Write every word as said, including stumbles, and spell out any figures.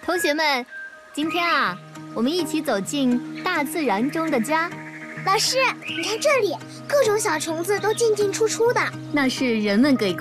同学们，今天啊，我们一起走进大自然中的家。 老师，你看这里，各种小虫子都进进出出的， 那是人们给